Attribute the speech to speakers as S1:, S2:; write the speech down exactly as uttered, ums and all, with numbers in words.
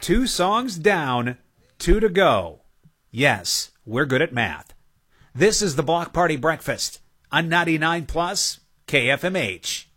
S1: Two songs down, two to go. Yes, we're good at math. This is the Block Party Breakfast on ninety-nine plus K F M H.